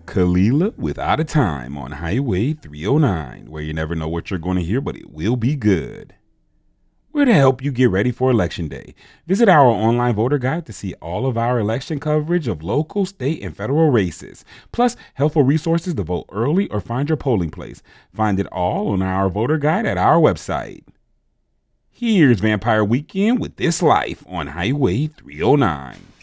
Kalila with Out of Time on Highway 309, where you never know what you're going to hear, but it will be good. We're to help you get ready for Election Day. Visit our online voter guide to see all of our election coverage of local, state, and federal races, plus helpful resources to vote early or find your polling place. Find it all on our voter guide at our website. Here's Vampire Weekend with This Life on Highway 309.